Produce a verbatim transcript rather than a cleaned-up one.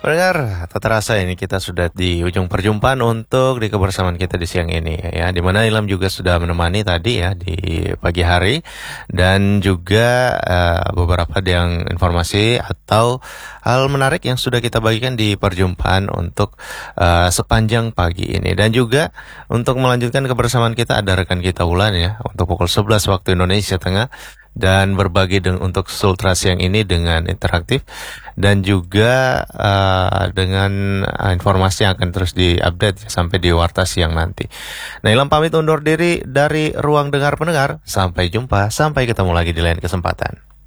Pendengar, tak terasa ini kita sudah di ujung perjumpaan untuk di kebersamaan kita di siang ini ya, di mana Ilham juga sudah menemani tadi ya di pagi hari, dan juga uh, beberapa yang informasi atau hal menarik yang sudah kita bagikan di perjumpaan untuk uh, sepanjang pagi ini. Dan juga untuk melanjutkan kebersamaan kita ada rekan kita Ulan ya untuk pukul sebelas waktu Indonesia Tengah, dan berbagi dengan, untuk Sultra siang ini dengan interaktif dan juga uh, dengan uh, informasi yang akan terus diupdate sampai di Warta siang nanti. Nah, Ilham pamit undur diri dari Ruang Dengar Pendengar. Sampai jumpa, sampai ketemu lagi di lain kesempatan.